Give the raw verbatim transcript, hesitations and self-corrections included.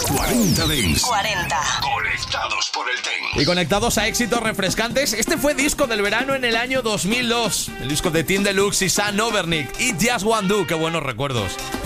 cuarenta Dance. cuarenta. Conectados por el Dance. Y conectados a éxitos refrescantes, este fue disco del verano en el año dos mil dos. El disco de Tim Deluxe y Sam Overnick y Just One Do. Qué buenos recuerdos.